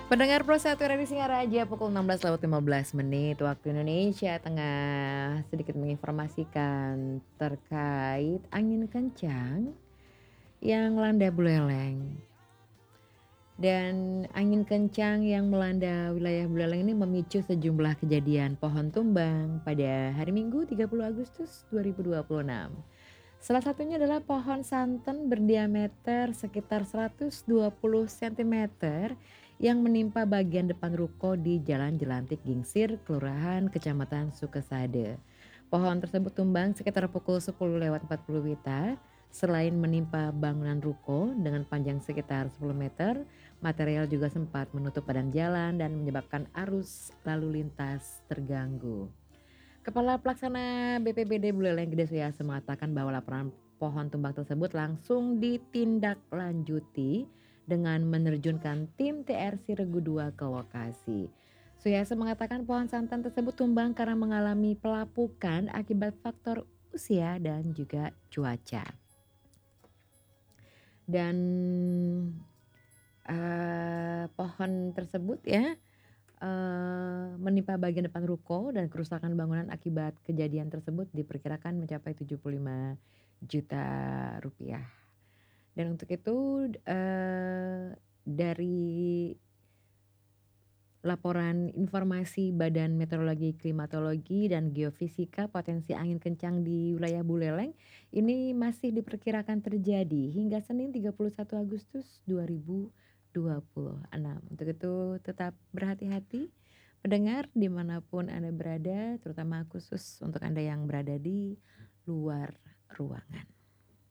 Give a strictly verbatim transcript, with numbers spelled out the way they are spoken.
Pendengar Pro satu Radio Singaraja pukul enam belas lewat lima belas menit waktu Indonesia Tengah, sedikit menginformasikan terkait angin kencang yang melanda Buleleng. Dan angin kencang yang melanda wilayah Buleleng ini memicu sejumlah kejadian pohon tumbang pada hari Minggu tiga puluh Agustus dua ribu dua puluh enam. Salah satunya adalah pohon santan berdiameter sekitar seratus dua puluh sentimeter yang menimpa bagian depan ruko di Jalan Jelantik Gingsir, Kelurahan Kecamatan Sukesade. Pohon tersebut tumbang sekitar pukul sepuluh lewat empat puluh Wita. Selain menimpa bangunan ruko dengan panjang sekitar sepuluh meter, material juga sempat menutup badan jalan dan menyebabkan arus lalu lintas terganggu. Kepala Pelaksana B P B D Buleleng Gede Suyasa mengatakan bahwa laporan pohon tumbang tersebut langsung ditindaklanjuti dengan menerjunkan tim T R C Regu dua ke lokasi. Suyasa mengatakan pohon santan tersebut tumbang karena mengalami pelapukan akibat faktor usia dan juga cuaca. Dan uh, pohon tersebut ya Eee, menimpa bagian depan ruko dan kerusakan bangunan akibat kejadian tersebut diperkirakan mencapai tujuh puluh lima juta rupiah. Dan untuk itu, eee, dari laporan informasi Badan Meteorologi, Klimatologi, dan Geofisika potensi angin kencang di wilayah Buleleng ini masih diperkirakan terjadi hingga Senin tiga puluh satu Agustus dua ribu dua puluh enam. Untuk itu tetap berhati-hati pendengar dimanapun Anda berada, terutama khusus untuk Anda yang berada di luar ruangan.